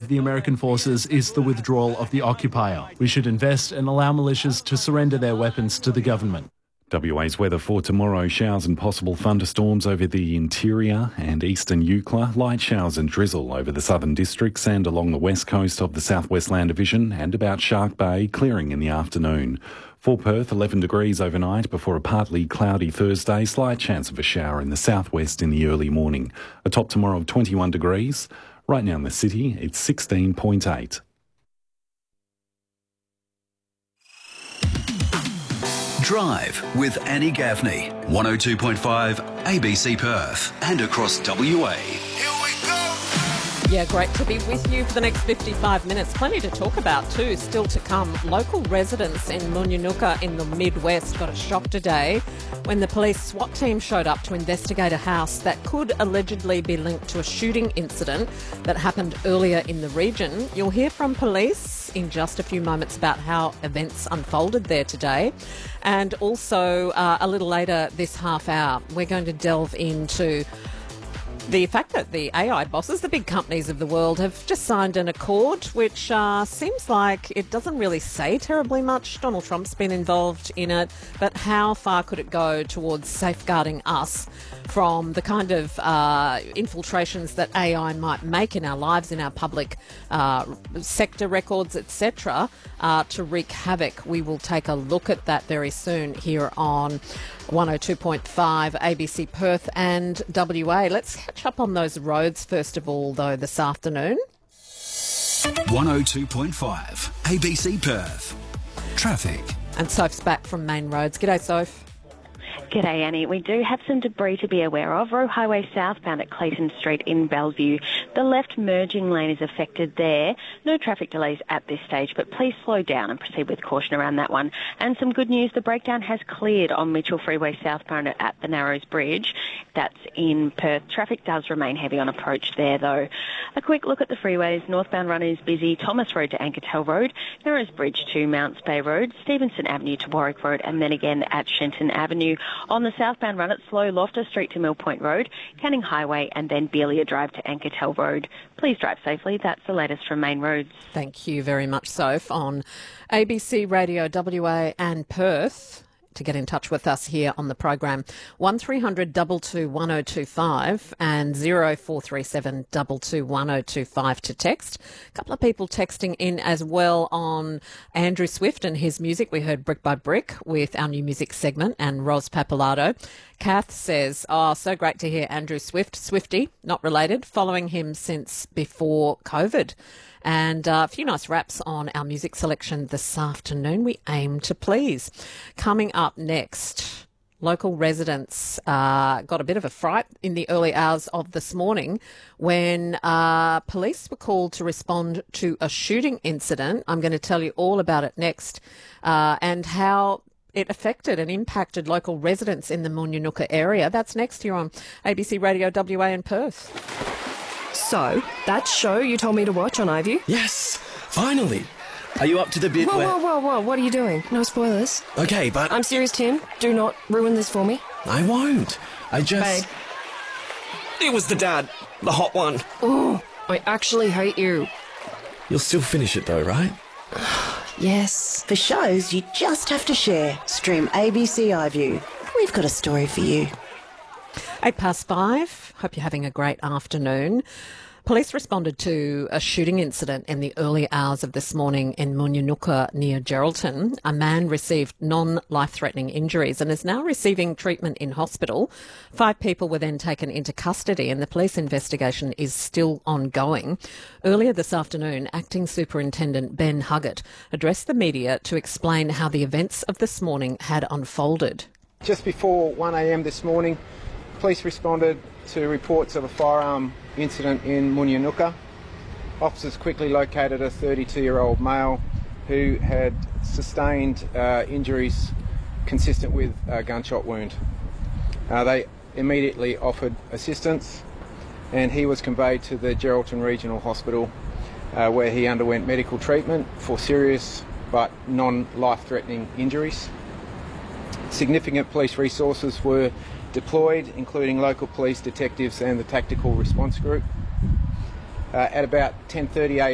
of the American forces is the withdrawal of the occupier. We should invest and allow militias to surrender their weapons to the government. WA's weather for tomorrow: showers and possible thunderstorms over the interior and eastern Eucla, light showers and drizzle over the southern districts and along the west coast of the southwest land division and about Shark Bay, clearing in the afternoon. For Perth, 11 degrees overnight before a partly cloudy Thursday, slight chance of a shower in the southwest in the early morning. A top tomorrow of 21 degrees. Right now in the city, it's 16.8. Drive with Annie Gaffney, 102.5 ABC Perth and across WA. Yeah, great to be with you for the next 55 minutes. Plenty to talk about too, still to come. Local residents in Munyunuka in the Midwest got a shock today when the police SWAT team showed up to investigate a house that could allegedly be linked to a shooting incident that happened earlier in the region. You'll hear from police in just a few moments about how events unfolded there today. And also a little later this half hour, we're going to delve into the fact that the AI bosses, the big companies of the world, have just signed an accord which seems like it doesn't really say terribly much. Donald Trump's been involved in it, but how far could it go towards safeguarding us from the kind of infiltrations that AI might make in our lives, in our public sector records, etc., to wreak havoc? We will take a look at that very soon here on 102.5 ABC Perth and WA. Let's catch up on those roads first of all, though, this afternoon. 102.5 ABC Perth. Traffic. And Soph's back from Main Roads. G'day, Soph. G'day, Annie. We do have some debris to be aware of. Roe Highway southbound at Clayton Street in Bellevue. The left merging lane is affected there. No traffic delays at this stage, but please slow down and proceed with caution around that one. And some good news, the breakdown has cleared on Mitchell Freeway southbound at the Narrows Bridge. That's in Perth. Traffic does remain heavy on approach there, though. A quick look at the freeways. Northbound run is busy. Thomas Road to Ankertel Road, Narrows Bridge to Mounts Bay Road, Stevenson Avenue to Warwick Road, and then again at Shenton Avenue. On the southbound run, it's slow, Loftus Street to Mill Point Road, Canning Highway, and then Beelia Drive to Ankertel Road. Please drive safely. That's the latest from Main Roads. Thank you very much, Soph. On ABC Radio WA and Perth, to get in touch with us here on the program, 1300 22 1025 and 0437 22 1025 to text. A couple of people texting in as well on Andrew Swift and his music. We heard Brick by Brick with our new music segment, and Ros Papalato. Kath says, oh, so great to hear Andrew Swift, Swifty, not related, following him since before COVID. And a few nice raps on our music selection this afternoon. We aim to please. Coming up next, local residents got a bit of a fright in the early hours of this morning when police were called to respond to a shooting incident. I'm going to tell you all about it next, and how it affected and impacted local residents in the Munyunuka area. That's next here on ABC Radio WA in Perth. So, that show you told me to watch on iView? Yes, finally. Are you up to the bit where... Whoa, what are you doing? No spoilers. Okay, but... I'm serious, Tim. Do not ruin this for me. I won't. I just... Babe. It was the dad. The hot one. Oh, I actually hate you. You'll still finish it though, right? Yes. For shows you just have to share. Stream ABC iView. We've got a story for you. 5:08. Hope you're having a great afternoon. Police responded to a shooting incident in the early hours of this morning in Munyunuka near Geraldton. A man received non-life-threatening injuries and is now receiving treatment in hospital. 5 people were then taken into custody and the police investigation is still ongoing. Earlier this afternoon, Acting Superintendent Ben Huggett addressed the media to explain how the events of this morning had unfolded. Just before 1 a.m. this morning, police responded to reports of a firearm incident in Munyunuka. Officers quickly located a 32-year-old male who had sustained injuries consistent with a gunshot wound. They immediately offered assistance and he was conveyed to the Geraldton Regional Hospital where he underwent medical treatment for serious but non-life-threatening injuries. Significant police resources were deployed, including local police detectives and the Tactical Response Group. At about 10:30 a.m.